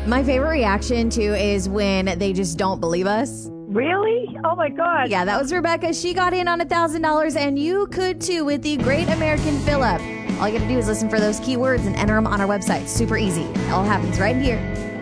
My favorite reaction, too, is when they just don't believe us. Really? Oh, my God. Yeah, that was Rebecca. She got in on $1,000, and you could, too, with the Great American Fill-Up. All you got to do is listen for those keywords and enter them on our website. Super easy. It all happens right here